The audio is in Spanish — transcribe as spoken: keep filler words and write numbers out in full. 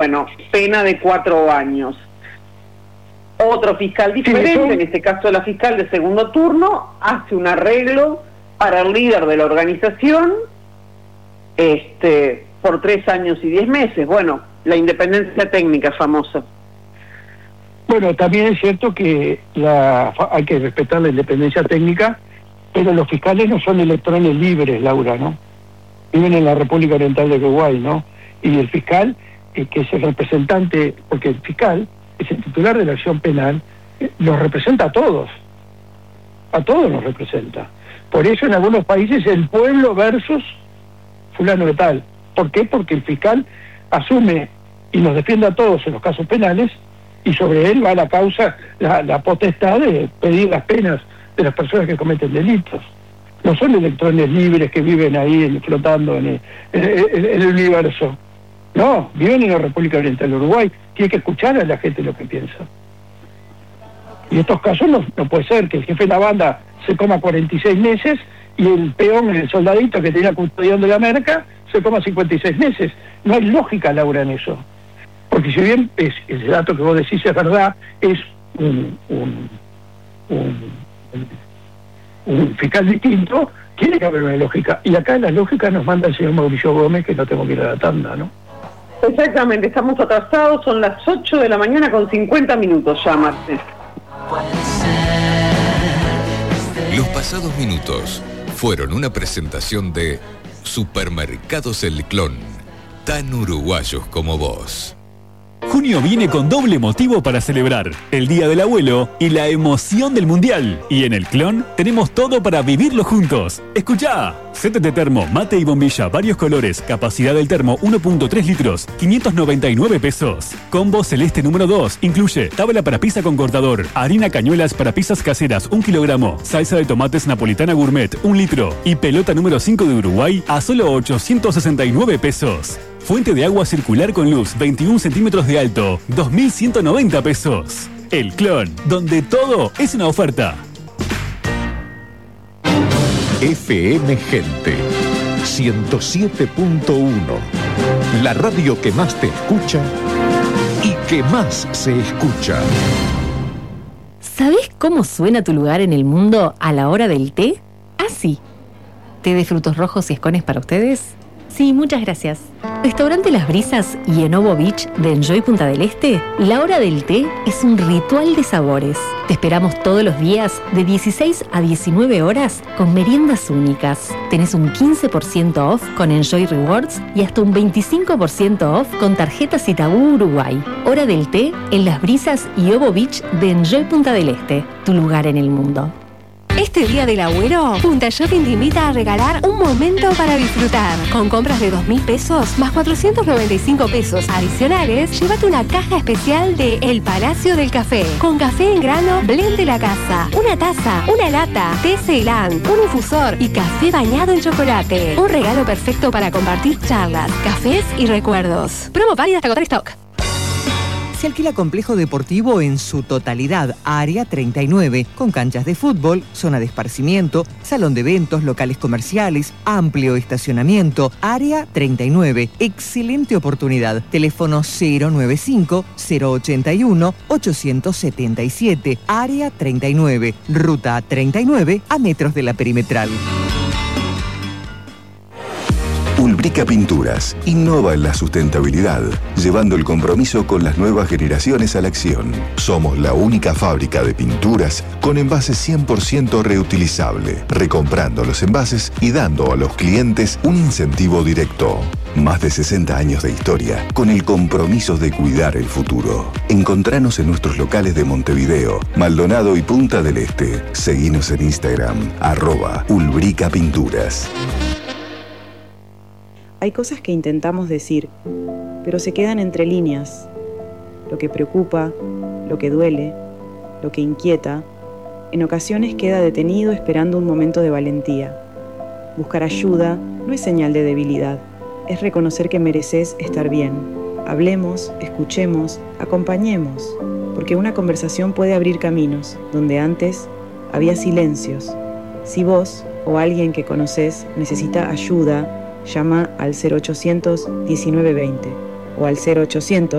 bueno, pena de cuatro años. Otro fiscal diferente, sí, en este caso la fiscal de segundo turno, hace un arreglo para el líder de la organización este, por tres años y diez meses. Bueno, la independencia técnica famosa. Bueno, también es cierto que la, hay que respetar la independencia técnica, pero los fiscales no son electrones libres, Laura, ¿no? Viven en la República Oriental de Uruguay, ¿no? Y el fiscal, eh, que es el representante, porque el fiscal es el titular de la acción penal, eh, los representa a todos. A todos los representa. Por eso en algunos países el pueblo versus fulano de tal. ¿Por qué? Porque el fiscal asume y nos defiende a todos en los casos penales, y sobre él va la causa, la, la potestad de pedir las penas de las personas que cometen delitos. No son electrones libres que viven ahí flotando en el, en, en, en el universo. No, viven en la República Oriental de Uruguay. Tiene que escuchar a la gente lo que piensa. Y en estos casos no, no puede ser que el jefe de la banda se coma cuarenta y seis meses y el peón, el soldadito que tenía custodiando la merca, se coma cincuenta y seis meses. No hay lógica, Laura, en eso. Porque si bien es, el dato que vos decís es verdad, es un, un, un, un, un fiscal distinto, tiene que haber una lógica. Y acá la lógica nos manda el señor Mauricio Gómez, que no tengo que ir a la tanda, ¿no? Exactamente, estamos atrasados, son las ocho de la mañana con cincuenta minutos ya, Marce. Los pasados minutos fueron una presentación de Supermercados El Clon, tan uruguayos como vos. Junio viene con doble motivo para celebrar el Día del Abuelo y la emoción del Mundial. Y en El Clon tenemos todo para vivirlo juntos. Escuchá, set de termo, mate y bombilla, varios colores, capacidad del termo uno punto tres litros, quinientos noventa y nueve pesos. Combo celeste número dos, incluye tabla para pizza con cortador, harina cañuelas para pizzas caseras un kilogramo, salsa de tomates napolitana gourmet un litro y pelota número cinco de Uruguay a solo ochocientos sesenta y nueve pesos. Fuente de agua circular con luz, veintiún centímetros de alto, dos mil ciento noventa pesos. El Clon, donde todo es una oferta. F M Gente, ciento siete punto uno. La radio que más te escucha y que más se escucha. ¿Sabés cómo suena tu lugar en el mundo a la hora del té? Así. ¿Té de frutos rojos y escones para ustedes? Sí, muchas gracias. Restaurante Las Brisas y Enovo Beach de Enjoy Punta del Este, la hora del té es un ritual de sabores. Te esperamos todos los días de dieciséis a diecinueve horas con meriendas únicas. Tenés un quince por ciento off con Enjoy Rewards y hasta un veinticinco por ciento off con tarjetas Itaú Uruguay. Hora del té en Las Brisas y Ovo Beach de Enjoy Punta del Este, tu lugar en el mundo. Este Día del Abuelo, Punta Shopping te invita a regalar un momento para disfrutar. Con compras de dos mil pesos más cuatrocientos noventa y cinco pesos adicionales, llévate una caja especial de El Palacio del Café. Con café en grano, blend de la casa, una taza, una lata, té Ceilán, un infusor y café bañado en chocolate. Un regalo perfecto para compartir charlas, cafés y recuerdos. Promo válida hasta agotar stock. Se alquila complejo deportivo en su totalidad, Área treinta y nueve, con canchas de fútbol, zona de esparcimiento, salón de eventos, locales comerciales, amplio estacionamiento. Área treinta y nueve, excelente oportunidad. Teléfono cero noventa y cinco, cero ochenta y uno, ochocientos setenta y siete. Área treinta y nueve, ruta treinta y nueve, a metros de la perimetral. Ulbrica Pinturas innova en la sustentabilidad, llevando el compromiso con las nuevas generaciones a la acción. Somos la única fábrica de pinturas con envases cien por ciento reutilizable, recomprando los envases y dando a los clientes un incentivo directo. Más de sesenta años de historia con el compromiso de cuidar el futuro. Encontranos en nuestros locales de Montevideo, Maldonado y Punta del Este. Seguinos en Instagram, arroba Ulbrica Pinturas. Hay cosas que intentamos decir, pero se quedan entre líneas. Lo que preocupa, lo que duele, lo que inquieta, en ocasiones queda detenido esperando un momento de valentía. Buscar ayuda no es señal de debilidad, es reconocer que mereces estar bien. Hablemos, escuchemos, acompañemos, porque una conversación puede abrir caminos donde antes había silencios. Si vos o alguien que conocés necesita ayuda, llama al cero ochocientos diecinueve veinte o al cero ochocientos